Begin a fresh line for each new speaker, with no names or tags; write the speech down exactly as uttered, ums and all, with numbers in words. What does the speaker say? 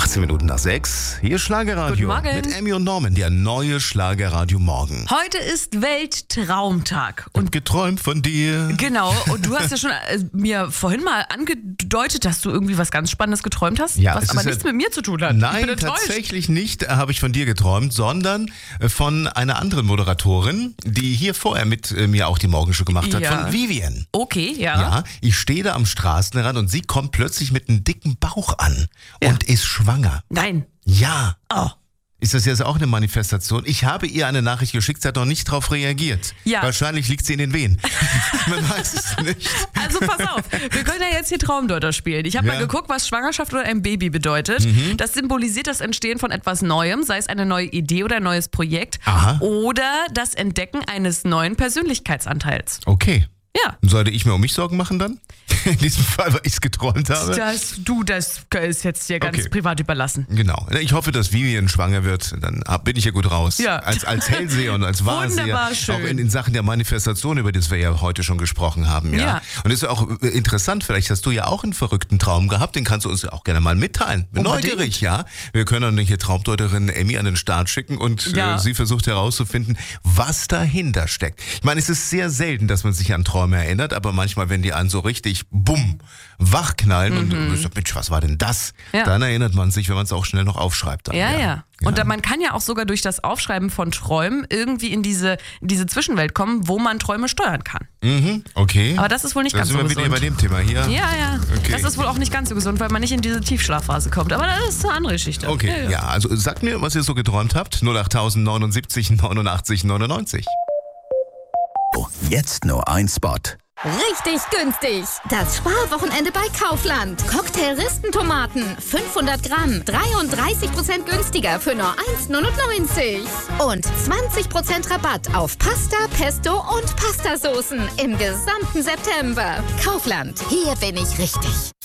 achtzehn Minuten nach sechs. Hier ist Schlagerradio
Guten Morgen.
mit Emmy und Norman, der neue Schlagerradio Morgen.
Heute ist Welttraumtag.
Und geträumt von dir.
Genau, und du hast ja schon äh, mir vorhin mal angedeutet, dass du irgendwie was ganz Spannendes geträumt hast,
Ja,
was
es
aber
ist
nichts
ja-
mit mir zu tun hat.
Nein,
ich bin enttäuscht.
tatsächlich nicht, äh, habe ich von dir geträumt, sondern äh, von einer anderen Moderatorin, die hier vorher mit äh, mir auch die Morgenshow gemacht hat,
Ja.
von Vivian.
Okay, ja.
Ja, ich stehe da am Straßenrand und sie kommt plötzlich mit einem dicken Bauch an
Ja.
und ist schwanger.
Nein.
Ja.
Oh.
Ist das jetzt auch eine Manifestation? Ich habe ihr eine Nachricht geschickt, sie hat noch nicht darauf reagiert.
Ja.
Wahrscheinlich liegt sie in den Wehen. Man weiß es nicht.
Also pass auf, wir können ja jetzt hier Traumdeuter spielen. Ich habe
Ja.
mal geguckt, was Schwangerschaft oder ein Baby bedeutet. Das symbolisiert das Entstehen von etwas Neuem, sei es eine neue Idee oder ein neues Projekt.
Aha.
Oder das Entdecken eines neuen Persönlichkeitsanteils.
Okay.
Ja.
Sollte ich mir um mich Sorgen machen dann? In diesem Fall, weil ich es geträumt habe?
Das, du, das ist jetzt dir ganz
Okay.
privat überlassen.
Genau. Ich hoffe, dass Vivian schwanger wird. Dann hab- bin ich ja gut raus.
Ja.
Als, als Hellseher und als Wahrseher.
Wunderbar schön.
Auch in, in Sachen der Manifestation, über das wir ja heute schon gesprochen haben. Ja.
Ja.
Und es ist auch äh, interessant, vielleicht hast du ja auch einen verrückten Traum gehabt. Den kannst du uns ja auch gerne mal mitteilen. Bin
Unbedingt.
neugierig, ja. Wir können dann hier Traumdeuterin Emmy an den Start schicken und
Ja.
äh, sie versucht herauszufinden, was dahinter steckt. Ich meine, es ist sehr selten, dass man sich an Träume erinnert, aber manchmal, wenn die einen so richtig bumm, wachknallen und äh, so, Mensch, was war denn das?
Ja.
Dann erinnert man sich, wenn man es auch schnell noch aufschreibt. Dann,
Ja, ja. Und
Ja.
da, man kann ja auch sogar durch das Aufschreiben von Träumen irgendwie in diese, in diese Zwischenwelt kommen, wo man Träume steuern kann.
Mhm, okay.
Aber das ist wohl nicht
da
ganz
sind
so
wir wieder
gesund.
bei dem Thema hier.
Ja, ja.
Okay.
Das ist wohl auch nicht ganz so gesund, weil man nicht in diese Tiefschlafphase kommt. Aber das ist eine andere Geschichte.
Okay, ja, also sagt mir, was ihr so geträumt habt. null acht neunundsiebzig neunundachtzig neunundneunzig.
Jetzt nur ein Spot.
Richtig günstig. Das Sparwochenende bei Kaufland. Cocktail-Ristentomaten. fünfhundert Gramm. dreiunddreißig Prozent günstiger für nur eins neunundneunzig. Und zwanzig Prozent Rabatt auf Pasta, Pesto und Pastasoßen im gesamten September. Kaufland. Hier bin ich richtig.